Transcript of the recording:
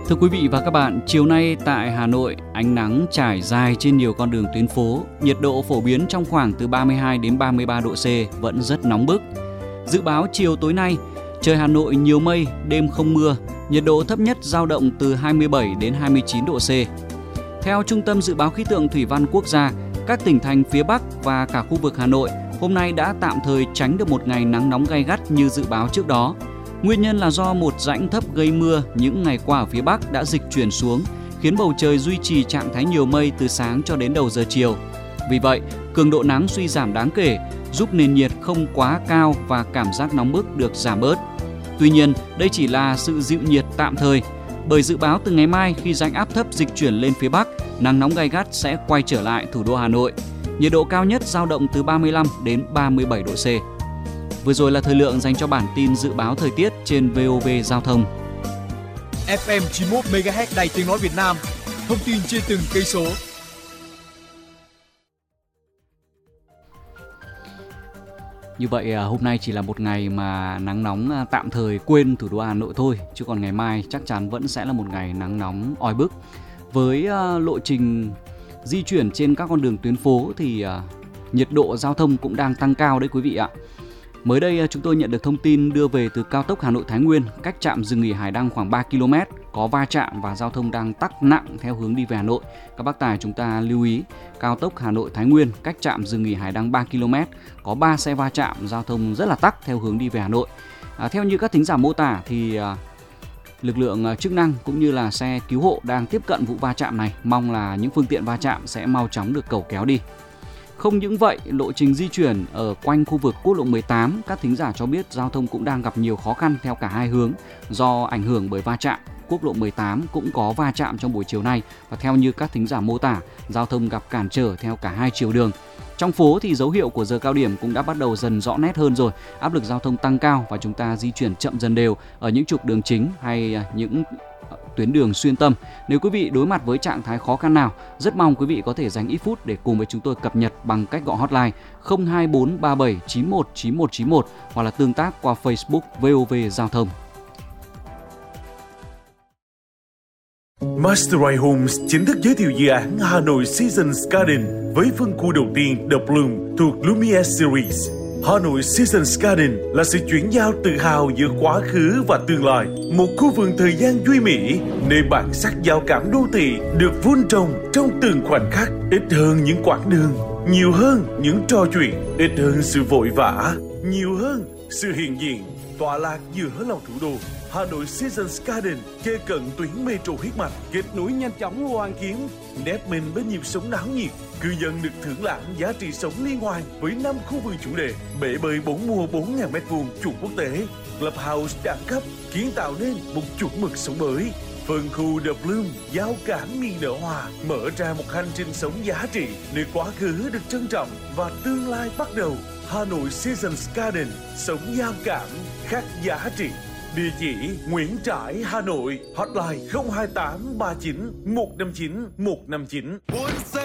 Thưa quý vị và các bạn, chiều nay tại Hà Nội, ánh nắng trải dài trên nhiều con đường tuyến phố, nhiệt độ phổ biến trong khoảng từ 32 đến 33 độ C, vẫn rất nóng bức. Dự báo chiều tối nay, trời Hà Nội nhiều mây, đêm không mưa, nhiệt độ thấp nhất dao động từ 27 đến 29 độ C. Theo Trung tâm Dự báo Khí tượng Thủy văn Quốc gia, các tỉnh thành phía Bắc và cả khu vực Hà Nội hôm nay đã tạm thời tránh được một ngày nắng nóng gay gắt như dự báo trước đó. Nguyên nhân là do một rãnh thấp gây mưa những ngày qua ở phía Bắc đã dịch chuyển xuống, khiến bầu trời duy trì trạng thái nhiều mây từ sáng cho đến đầu giờ chiều. Vì vậy, cường độ nắng suy giảm đáng kể, giúp nền nhiệt không quá cao và cảm giác nóng bức được giảm bớt. Tuy nhiên, đây chỉ là sự dịu nhiệt tạm thời, bởi dự báo từ ngày mai khi rãnh áp thấp dịch chuyển lên phía Bắc, nắng nóng gay gắt sẽ quay trở lại thủ đô Hà Nội. Nhiệt độ cao nhất dao động từ 35 đến 37 độ C. Vừa rồi là thời lượng dành cho bản tin dự báo thời tiết trên VOV Giao thông. FM 91 MHz Đài Tiếng nói Việt Nam. Thông tin trên từng cây số. Như vậy hôm nay chỉ là một ngày mà nắng nóng tạm thời quên thủ đô Hà Nội thôi, chứ còn ngày mai chắc chắn vẫn sẽ là một ngày nắng nóng oi bức. Với lộ trình di chuyển trên các con đường tuyến phố thì nhiệt độ giao thông cũng đang tăng cao đấy quý vị ạ. Mới đây chúng tôi nhận được thông tin đưa về từ cao tốc Hà Nội Thái Nguyên, cách trạm dừng nghỉ Hải Đăng khoảng 3 km, có va chạm và giao thông đang tắc nặng theo hướng đi về Hà Nội. Các bác tài chúng ta lưu ý, cao tốc Hà Nội Thái Nguyên, cách trạm dừng nghỉ Hải Đăng 3 km, có 3 xe va chạm, giao thông rất là tắc theo hướng đi về Hà Nội. Theo như các thính giả mô tả thì lực lượng chức năng cũng như là xe cứu hộ đang tiếp cận vụ va chạm này, mong là những phương tiện va chạm sẽ mau chóng được cẩu kéo đi. Không những vậy, lộ trình di chuyển ở quanh khu vực quốc lộ 18, các thính giả cho biết giao thông cũng đang gặp nhiều khó khăn theo cả hai hướng do ảnh hưởng bởi va chạm. Quốc lộ 18 cũng có va chạm trong buổi chiều nay và theo như các thính giả mô tả, giao thông gặp cản trở theo cả hai chiều đường. Trong phố thì dấu hiệu của giờ cao điểm cũng đã bắt đầu dần rõ nét hơn rồi, áp lực giao thông tăng cao và chúng ta di chuyển chậm dần đều ở những trục đường chính hay những tuyến đường xuyên tâm. Nếu quý vị đối mặt với trạng thái khó khăn nào, rất mong quý vị có thể dành ít phút để cùng với chúng tôi cập nhật bằng cách gọi hotline 02437 91 91 91 hoặc là tương tác qua Facebook VOV Giao thông. Masterite Homes chính thức giới thiệu dự án Hà Nội Seasons Garden với phân khu đầu tiên The Bloom thuộc Lumiere Series. Hà Nội Seasons Garden là sự chuyển giao tự hào giữa quá khứ và tương lai. Một khu vườn thời gian duy mỹ, nơi bản sắc giao cảm đô thị được vun trồng trong từng khoảnh khắc, ít hơn những quãng đường, nhiều hơn những trò chuyện, ít hơn sự vội vã, nhiều hơn sự hiện diện, tọa lạc giữa lòng thủ đô. Hà Nội Seasons Garden kề cận tuyến metro huyết mạch, kết nối nhanh chóng Hoàn Kiếm, nép mình bên nhịp sống náo nhiệt. Cư dân được thưởng lãm giá trị sống liên hoàn với 5 khu vườn chủ đề, bể bơi 4 mùa 4.000 m2 chuẩn quốc tế, clubhouse đẳng cấp kiến tạo nên một chuẩn mực sống mới. Phân khu The Bloom giao cảm miền nở hòa mở ra một hành trình sống giá trị, nơi quá khứ được trân trọng và tương lai bắt đầu. Hà Nội Seasons Garden, sống giao cảm, khắc giá trị. Địa chỉ Nguyễn Trãi, Hà Nội, hotline 028 39 159 159.